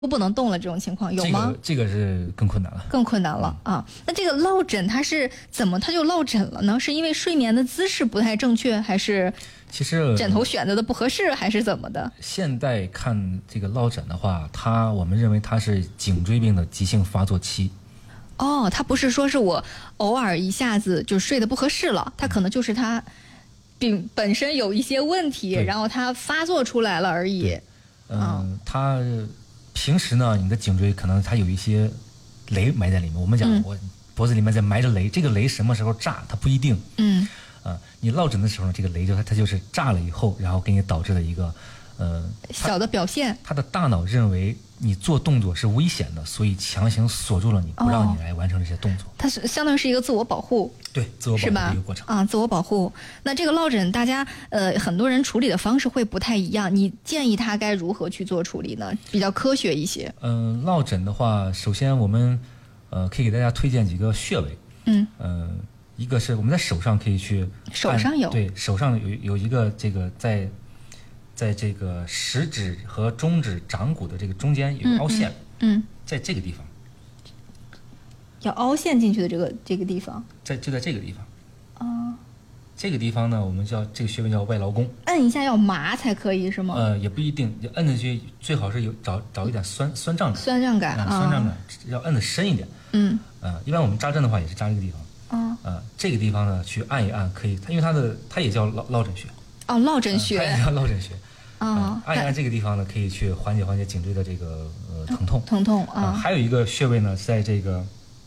都不能动了这种情况有吗？ 这个是更困难了， 更困难了啊！那这个落枕它是怎么它就落枕了呢？是因为睡眠的姿势不太正确，还是其实枕头选择的不合适，还是怎么的？ 现在看这个落枕的话，我们认为它是颈椎病的急性发作期。 哦，它不是说是我偶尔一下子就睡得不合适了，它可能就是它本身有一些问题，然后它发作出来了而已。 它平时呢，你的颈椎可能它有一些雷埋在里面。我们讲，我脖子里面在埋着雷，这个雷什么时候炸，它不一定。你落枕的时候呢，这个雷它就是炸了以后，然后给你导致了一个小的表现。 它的大脑认为你做动作是危险的，所以强行锁住了你，不让你来完成这些动作。 它是相当于是一个自我保护。 对，自我保护的一个过程啊，自我保护。那这个落枕，大家很多人处理的方式会不太一样，你建议他该如何去做处理呢？比较科学一些。 落枕的话，首先我们可以给大家推荐几个穴位。一个是我们在手上可以去手上有， 对，手上有一个这个在这个食指和中指掌骨的这个中间有凹陷。在这个地方。 要凹陷进去的这个地方， 就在这个地方。这个地方呢，我们叫这个穴位叫外劳宫。 摁一下要麻才可以是吗？ 也不一定，就摁进去最好是找一点酸胀感。 酸胀感， 酸胀感要摁得深一点。一般我们扎针的话也是扎这个地方。这个地方呢去按一按可以，因为它也叫落枕穴。 落枕穴。 它也叫落枕穴。按一按这个地方呢，可以去缓解颈椎的这个疼痛。还有一个穴位呢，在这个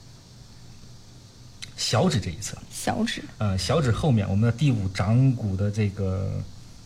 小指这一侧。小指后面，我们的第5掌骨的这个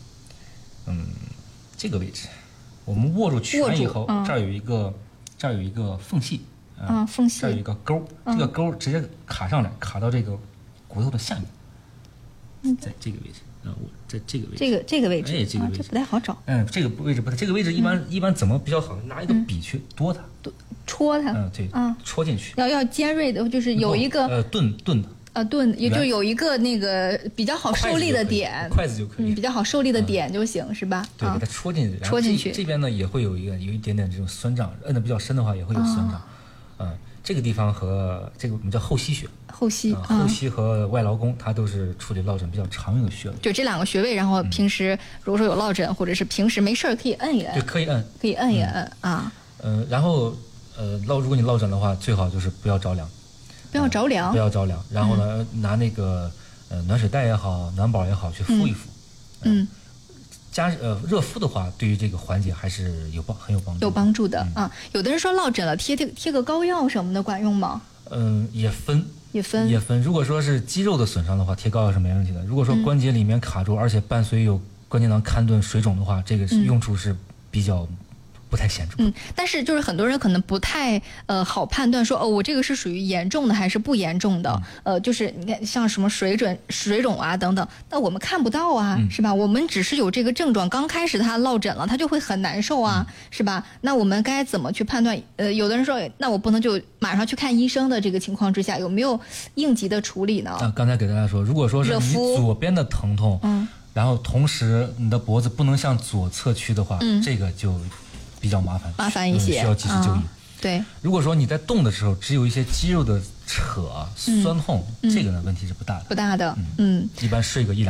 这个位置，我们握住拳以后，这儿有一个缝隙。 缝隙。 这儿有一个钩，这个钩直接卡上来，卡到这个骨头的下面。在这个位置。我在这个位置， 这个位置， 这个位置不太好找。 这个位置不太，这个位置一般怎么比较好？拿一个笔去剁它， 戳它。 对，戳进去。 要尖锐的，就是有一个钝的。 钝，也就有一个那个比较好受力的点， 筷子就可以， 比较好受力的点就行，是吧？ 对，给它戳进去。这边呢也会有一点点这种酸胀，摁的比较深的话也会有酸胀。这个地方和这个我们叫后溪穴。后溪和外劳宫，它都是处理落枕比较常用的穴位。 就这2个穴位，然后平时如果说有落枕，或者是平时没事可以摁一摁。 对，可以摁一摁啊。 然后如果你落枕的话，最好就是不要着凉。不要着凉。然后呢，拿那个暖水袋也好，暖宝也好去敷一敷。热敷的话，对于这个缓解还是很有帮助。 有帮助的啊。有的人说落枕了，贴个膏药什么的管用吗？ 也分。如果说是肌肉的损伤的话，贴膏药是没问题的。如果说关节里面卡住，而且伴随有关节囊勘断、水肿的话，这个用处是比较不太显著。 但是就是很多人可能不太好判断说我这个是属于严重的还是不严重的。就是你看像什么水肿啊等等，那我们看不到啊，是吧？我们只是有这个症状，刚开始他落枕了，他就会很难受啊，是吧？那我们该怎么去判断？有的人说，那我不能就马上去看医生的这个情况之下，有没有应急的处理呢？ 刚才给大家说，如果说是你左边的疼痛，然后同时你的脖子不能向左侧屈的话，这个就比较麻烦一些，需要及时就医。 对， 如果说你在动的时候只有一些肌肉的扯酸痛，这个呢问题是不大的。 一般睡个1-2